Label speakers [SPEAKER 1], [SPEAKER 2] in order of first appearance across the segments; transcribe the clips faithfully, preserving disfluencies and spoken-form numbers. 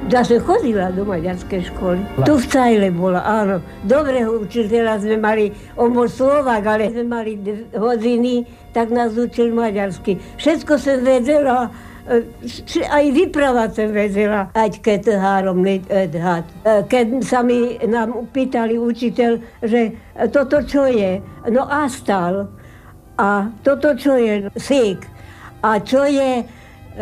[SPEAKER 1] Zase chodila do maďarskej školy. Tu v Cajle bola, áno. Dobrého učiteľa sme mali, on bol Slovák, ale sme mali hodiny, tak nás učil maďarsky. Všetko som vedela, aj vyprava som vedela, ať keď három nedhať. Keď sa mi nám pýtali učiteľ, že toto čo je? No astal. A toto čo je? Sík. A čo je e,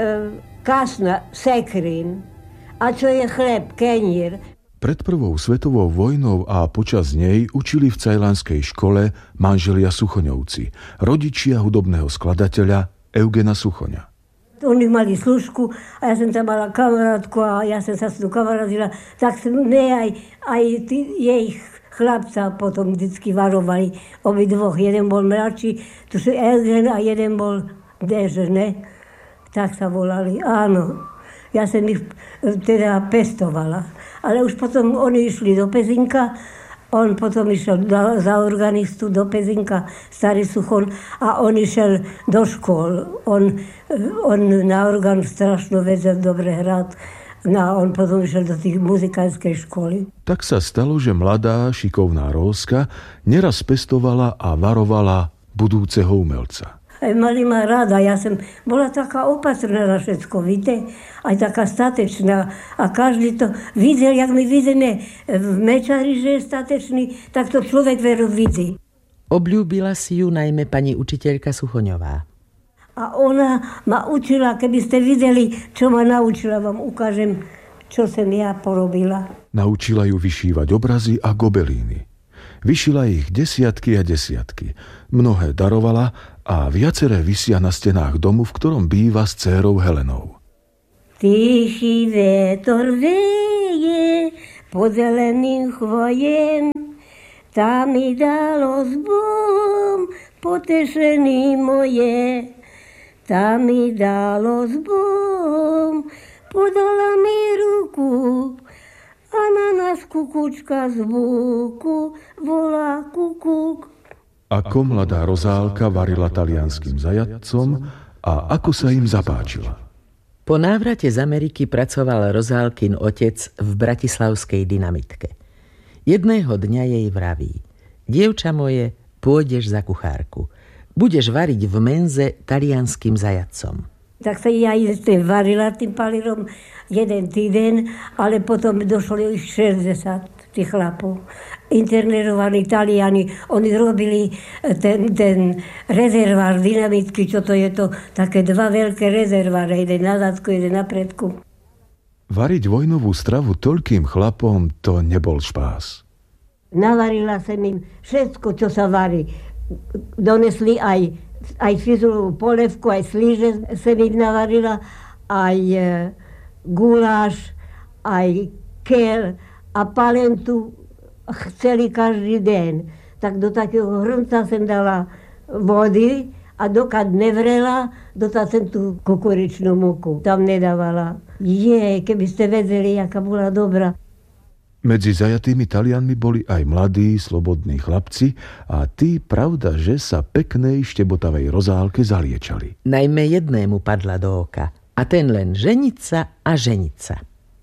[SPEAKER 1] kasna? Sekrín. A čo je chleb? Kenír.
[SPEAKER 2] Pred prvou svetovou vojnou a počas nej učili v cajlanskej škole manželia Suchoňovci, rodičia hudobného skladateľa Eugena Suchoňa.
[SPEAKER 1] Oni mali služku a ja som tam mala kamarátku a ja som sa s tou kamarátila, tak sme aj, aj tí, jej chlapca potom vždycky varovali obidvoch. Jeden bol mladší, tu sú Eugen a jeden bol Dež, ne? Tak sa volali, áno. Ja som ich teda pestovala. Ale už potom oni išli do Pezinka, on potom išiel za organistu do Pezinka, starý Suchon, a on išiel do škôl. On, on na orgán strašno vedel dobre hrať. No, on potom išiel do tých muzikánskej školy.
[SPEAKER 2] Tak sa stalo, že mladá, šikovná Rózka neraz pestovala a varovala budúceho umelca.
[SPEAKER 1] Mali ma rada, ja som bola taká opatrná na všetko, víte? Aj taká statečná. A každý to videl, jak my vidíme v Mečari, že je statečný, tak to človek veru vidí.
[SPEAKER 3] Obľúbila si ju najmä pani učiteľka Suchoňová.
[SPEAKER 1] A ona ma učila, keby ste videli, čo ma naučila, vám ukážem, čo som ja porobila.
[SPEAKER 2] Naučila ju vyšívať obrazy a gobelíny. Vyšila ich desiatky a desiatky. Mnohé darovala a viaceré visia na stenách domu, v ktorom býva s dcérou Helenou.
[SPEAKER 1] Tichý vetor veje pod zeleným chvojem, tam mi dalo s Bohom potešení moje. Tam mi dalo s Bohom, podala mi ruku, a na nás kukučka z buku volá kukuk.
[SPEAKER 2] Ako mladá Rozálka varila talianským zajatcom a ako sa im zapáčila.
[SPEAKER 3] Po návrate z Ameriky pracoval Rozálkin otec v bratislavskej dynamitke. Jedného dňa jej vraví: dievča moje, pôjdeš za kuchárku. Budeš variť v menze talianským zajatcom.
[SPEAKER 1] Tak sa ja varila tým palírom jeden týden, ale potom došlo ich šesťdesiat tých chlapov. Internérovaní Taliani, oni robili ten, ten rezervár dynamitky, čo to je to, také dva veľké rezerváre, jeden na zadku, jeden na predku.
[SPEAKER 2] Variť vojnovú stravu toľkým chlapom, to nebol špás.
[SPEAKER 1] Navarila som im všetko, čo sa varí. Donesli aj aj fizulovú polevku, aj slíže som im navarila, aj e, guláš, aj kel a palentu chceli každý deň. Tak do takého hrnca som dala vody a dokad nevrela, dotad som tú kukuričnú múku tam nedávala. Je, keby ste vedeli, aká bola dobrá.
[SPEAKER 2] Medzi zajatými Talianmi boli aj mladí, slobodní chlapci a tí, pravda, že sa peknej štebotavej Rozálke zaliečali.
[SPEAKER 3] Najmä jednému padla do oka, a ten len ženiť sa a ženiť sa.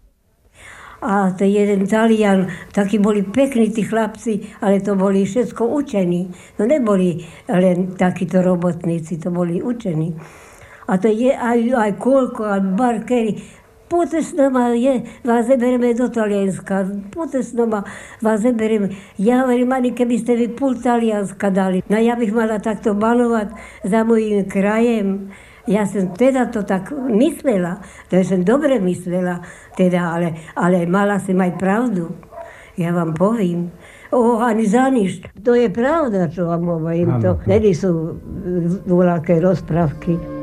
[SPEAKER 1] A to jeden Talian, takí boli pekní tí chlapci, ale to boli všetko učení. No neboli len takíto robotníci, to boli učení. A to je aj, aj koľko, aj barkery. Poďte s nama, je, vás zeberieme do Talianska, poďte s nama, vás zeberieme. Ja hovorím, ani keby ste mi pol Talianska dali. No ja bych mala takto banovať za mojím krajem. Ja som teda to tak myslela, to som dobre myslela, teda, ale, ale mala som aj pravdu. Ja vám povím. O, ani za nič. To je pravda, čo vám hovorím. To není sú voľaké rozprávky.